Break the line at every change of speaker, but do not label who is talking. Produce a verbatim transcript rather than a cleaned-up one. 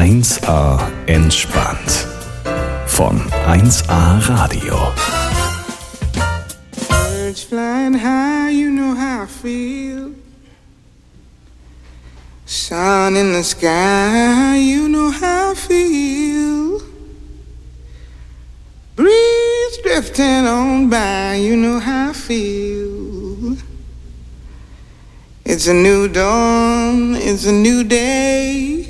eins A entspannt. Von eins A Radio.
Birds flying high, you know how I feel. Sun in the sky, you know how I feel. Breeze drifting on by, you know how I feel. It's a new dawn, it's a new day.